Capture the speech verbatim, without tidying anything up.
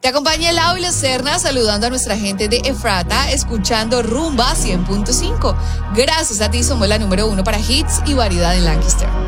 Te acompaña Lau y la Serna saludando a nuestra gente de Efrata, escuchando Rumba cien punto cinco. Gracias a ti somos la número uno para hits y variedad en Lancaster.